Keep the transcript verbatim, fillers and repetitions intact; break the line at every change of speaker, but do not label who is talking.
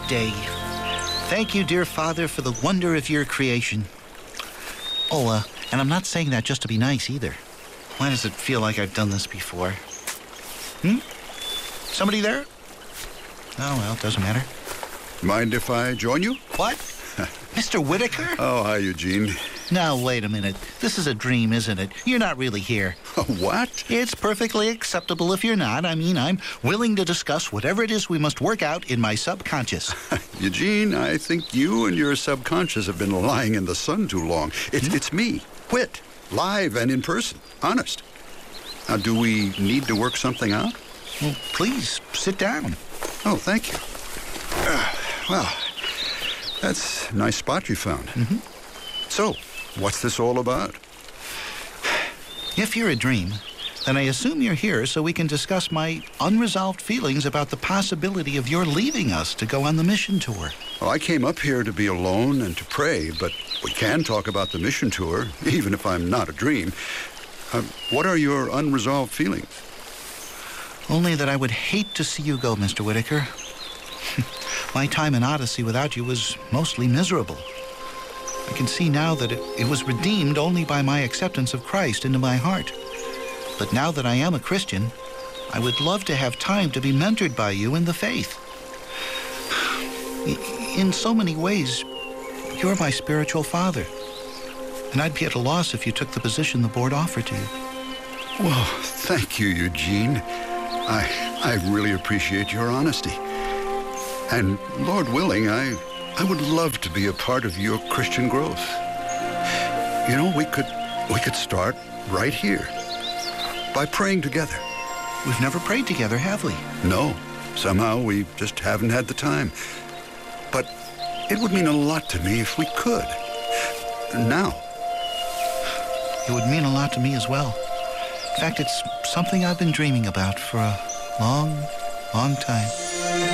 day. Thank you, dear Father, for the wonder of your creation. Oh, uh, and I'm not saying that just to be nice either. Why does it feel like I've done this before? Hmm? Somebody there? Oh, well, it doesn't matter.
Mind if I join you?
What? Mister Whitaker?
Oh, hi, Eugene.
Now, wait a minute. This is a dream, isn't it? You're not really here.
What?
It's perfectly acceptable if you're not. I mean, I'm willing to discuss whatever it is we must work out in my subconscious.
Eugene, I think you and your subconscious have been lying in the sun too long. It's,
Hmm?
it's me, Whit, live and in person, honest. Now, do we need to work something out?
Well, please, sit down.
Oh, thank you. Uh, well, that's a nice spot you found.
Mm-hmm.
So, what's this all about?
If you're a dream, then I assume you're here so we can discuss my unresolved feelings about the possibility of your leaving us to go on the mission tour.
Well, I came up here to be alone and to pray, but we can talk about the mission tour, even if I'm not a dream. Uh, what are your unresolved feelings?
Only that I would hate to see you go, Mister Whitaker. My time in Odyssey without you was mostly miserable. I can see now that it, it was redeemed only by my acceptance of Christ into my heart. But now that I am a Christian, I would love to have time to be mentored by you in the faith. In so many ways, you're my spiritual father. And I'd be at a loss if you took the position the board offered to you.
Well, thank you, Eugene. I, I really appreciate your honesty. And Lord willing, I, I would love to be a part of your Christian growth. You know, we could, we could start right here by praying together.
We've never prayed together, have we?
No, somehow we just haven't had the time. But it would mean a lot to me if we could. Now.
It would mean a lot to me as well. In fact, it's something I've been dreaming about for a long, long time.